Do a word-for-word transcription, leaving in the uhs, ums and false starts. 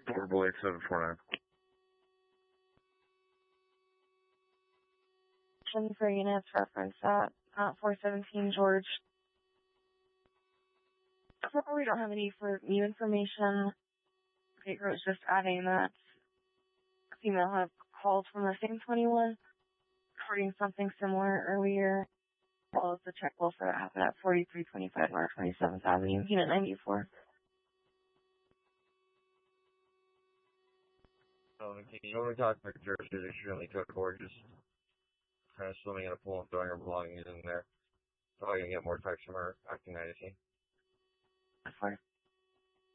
Double eight seven four nine. For units reference at uh, four seventeen George. We don't have any for new information. Baker was just adding that female had called from the same twenty-one, reporting something similar earlier. Well, as the check will for that happened at forty-three twenty-five North twenty-seventh Avenue, Unit ninety-four. Um, can you only talk to Jersey that she only took or just kind of swimming in a pool and throwing her belongings in there? Probably gonna get more texts from her acting nineteen. Of course.